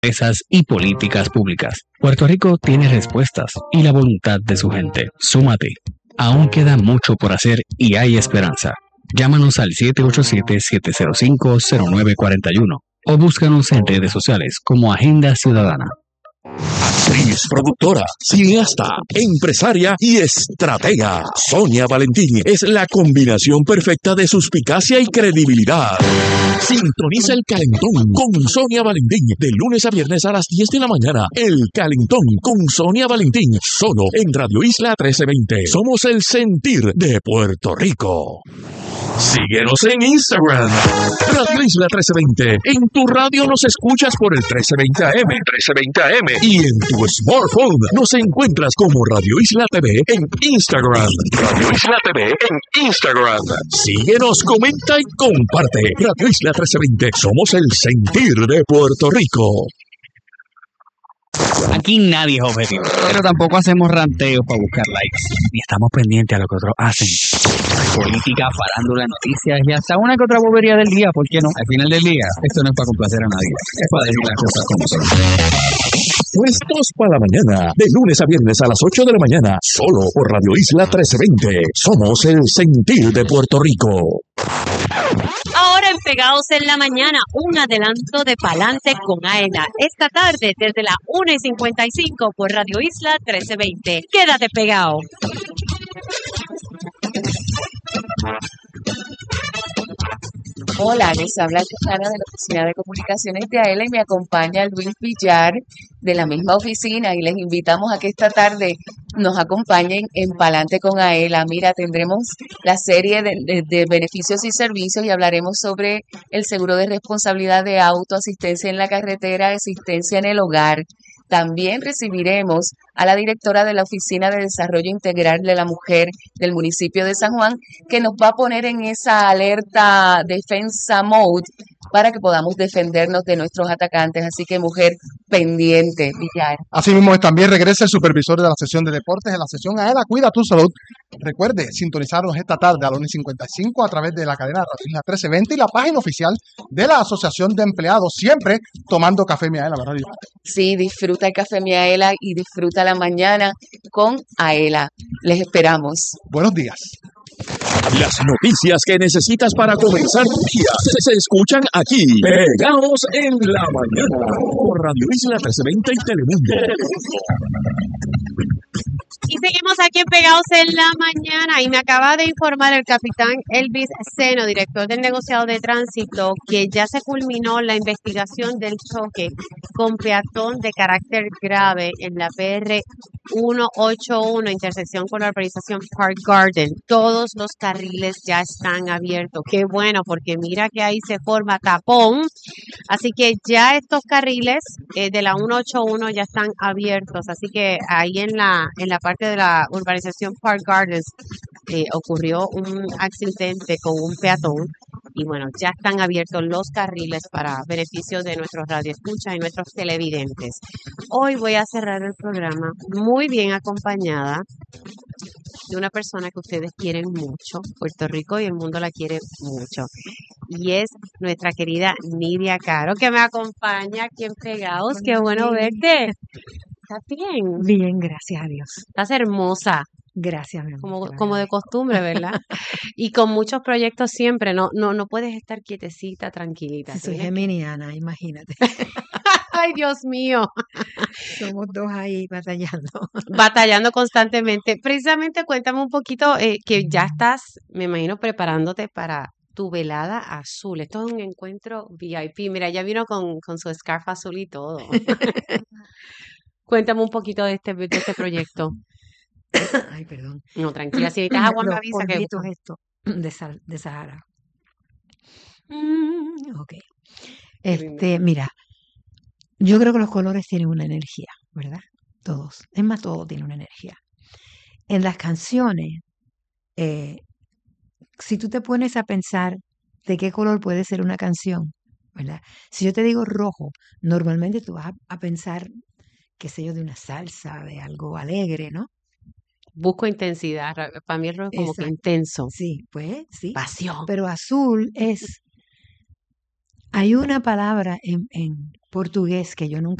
empresas y políticas públicas. Puerto Rico tiene respuestas y la voluntad de su gente. Súmate. Aún queda mucho por hacer y hay esperanza. Llámanos al 787-705-0941 o búscanos en redes sociales como Agenda Ciudadana. Actriz, productora, cineasta, empresaria y estratega. Sonia Valentín es la combinación perfecta de suspicacia y credibilidad. Sintoniza El Calentón con Sonia Valentín de lunes a viernes a las 10 de la mañana. El Calentón con Sonia Valentín, solo en Radio Isla 1320. Somos el sentir de Puerto Rico. Síguenos en Instagram, Radio Isla 1320. En tu radio nos escuchas por el 1320 AM, y en tu smartphone nos encuentras como Radio Isla TV en Instagram. Radio Isla TV en Instagram. Síguenos, comenta y comparte. Radio Isla 1320. Somos el sentir de Puerto Rico. Aquí nadie es objetivo, pero tampoco hacemos ranteos para buscar likes, ni estamos pendientes a lo que otros hacen. Política, farándula, noticias y hasta una que otra bobería del día, ¿por qué no? Al final del día, esto no es para complacer a nadie, es para decir las cosas como son. Puestos para la mañana, de lunes a viernes a las 8 de la mañana, solo por Radio Isla 1320. Somos el sentir de Puerto Rico. Ahora en Pegados en la Mañana, un adelanto de Palante con Aela. Esta tarde desde las 1:55 por Radio Isla 1320. Quédate pegado. Hola, les habla Susana de la Oficina de Comunicaciones de AELA y me acompaña Luis Villar de la misma oficina y les invitamos a que esta tarde nos acompañen en Palante con AELA. Mira, tendremos la serie de beneficios y servicios y hablaremos sobre el seguro de responsabilidad de auto, asistencia en la carretera, asistencia en el hogar. También recibiremos a la directora de la Oficina de Desarrollo Integral de la Mujer del municipio de San Juan, que nos va a poner en esa alerta defensa mode para que podamos defendernos de nuestros atacantes. Así que, mujer, pendiente, Villar. Así mismo también regresa el supervisor de la sesión de deportes en la sesión AELA Cuida tu Salud. Recuerde sintonizarnos esta tarde a las 1:55 a través de la cadena Radio Isla 1320 y la página oficial de la Asociación de Empleados, siempre tomando café mi AELA, ¿verdad? Sí, disfruta el café mi AELA y disfruta la mañana con AELA. Les esperamos. Buenos días. Las noticias que necesitas para comenzar tu día se escuchan aquí. Pegados en la mañana por Radio Isla 1320 y Telemundo. Y seguimos aquí Pegados en la Mañana y me acaba de informar el capitán Elvis Seno, director del negociado de tránsito, que ya se culminó la investigación del choque con peatón de carácter grave en la PR 181, intersección con la urbanización Park Garden. Todos los carriles ya están abiertos. Qué bueno, porque mira que ahí se forma tapón. Así que ya estos carriles de la 181 ya están abiertos. Así que ahí en la parte de la urbanización Park Gardens ocurrió un accidente con un peatón. Y bueno, ya están abiertos los carriles para beneficio de nuestros radioescuchas y nuestros televidentes. Hoy voy a cerrar el programa muy bien acompañada de una persona que ustedes quieren mucho. Puerto Rico y el mundo la quiere mucho. Y es nuestra querida Nidia Caro, que me acompaña aquí en Pegados. Qué bueno verte. ¿Estás bien? Bien, gracias a Dios. Estás hermosa. Gracias, mi amor. Como de costumbre, ¿verdad? Y con muchos proyectos siempre, no puedes estar quietecita, tranquilita. Soy geminiana, imagínate. Ay, Dios mío. Somos dos ahí batallando. Batallando constantemente. Precisamente cuéntame un poquito que ya estás, me imagino, preparándote para tu velada azul. Esto es un encuentro VIP. Mira, ya vino con su scarf azul y todo. Cuéntame un poquito de este proyecto. Ay, perdón. No, tranquila, si necesitas agua me avisa que esto de Sahara. Ok. Mira, yo creo que los colores tienen una energía, ¿verdad? Todos. Es más, todo tiene una energía. En las canciones, si tú te pones a pensar de qué color puede ser una canción, ¿verdad? Si yo te digo rojo, normalmente tú vas a pensar, qué sé yo, de una salsa, de algo alegre, ¿no? Busco intensidad. Para mí el rojo es como que intenso. Sí, pues sí. Pasión. Pero azul hay una palabra portugués que yo nunca